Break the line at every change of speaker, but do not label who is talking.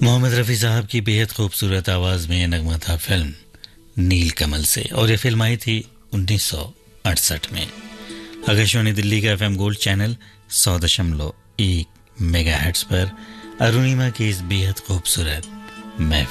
मोहम्मद रफ़ी साहब की बेहद खूबसूरत आवाज़ में नगमा था फिल्म नील कमल से, और ये फिल्म आई थी 1968 में। आकाशवाणी दिल्ली का FM गोल्ड चैनल 100.1 मेगाहर्ट्ज़ पर अरुणिमा की इस बेहद खूबसूरत महफिल